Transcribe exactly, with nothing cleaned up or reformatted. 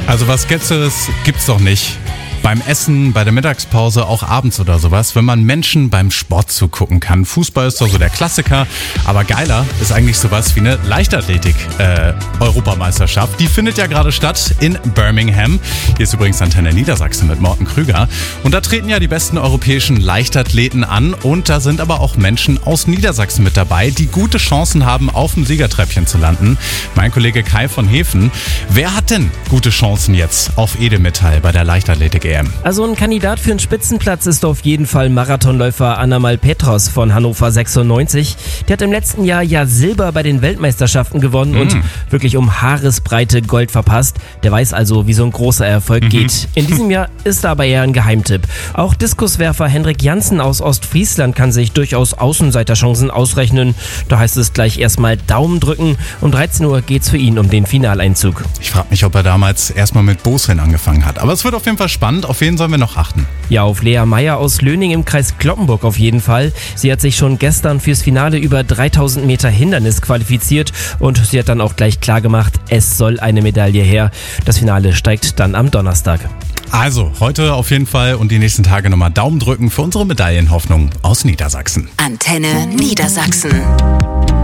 Also was Geiles gibt's doch nicht. Beim Essen, bei der Mittagspause, auch abends oder sowas, wenn man Menschen beim Sport zugucken kann. Fußball ist doch so der Klassiker, aber geiler ist eigentlich sowas wie eine Leichtathletik-Europameisterschaft. Äh, Die findet ja gerade statt in Birmingham. Hier ist übrigens Antenne Niedersachsen mit Morten Krüger. Und da treten ja die besten europäischen Leichtathleten an. Und da sind aber auch Menschen aus Niedersachsen mit dabei, die gute Chancen haben, auf dem Siegertreppchen zu landen. Mein Kollege Kai von Hefen. Wer hat denn gute Chancen jetzt auf Edelmetall bei der Leichtathletik-E M? Also ein Kandidat für einen Spitzenplatz ist auf jeden Fall Marathonläufer Anna-Mal Petros von Hannover sechsundneunzig. Der hat im letzten Jahr ja Silber bei den Weltmeisterschaften gewonnen mm. und wirklich um Haaresbreite Gold verpasst. Der weiß also, wie so ein großer Erfolg mhm. geht. In diesem Jahr ist er aber eher ein Geheimtipp. Auch Diskuswerfer Hendrik Janssen aus Ostfriesland kann sich durchaus Außenseiterchancen ausrechnen. Da heißt es gleich erstmal Daumen drücken. Um dreizehn Uhr geht's für ihn um den Finaleinzug. Ich frage mich, ob er damals erstmal mit Boosrennen angefangen hat. Aber es wird auf jeden Fall spannend. Auf wen sollen wir noch achten? Ja, auf Lea Meyer aus Löning im Kreis Cloppenburg auf jeden Fall. Sie hat sich schon gestern fürs Finale über dreitausend Meter Hindernis qualifiziert und sie hat dann auch gleich klar gemacht, es soll eine Medaille her. Das Finale steigt dann am Donnerstag. Also, heute auf jeden Fall und die nächsten Tage nochmal Daumen drücken für unsere Medaillenhoffnung aus Niedersachsen. Antenne Niedersachsen.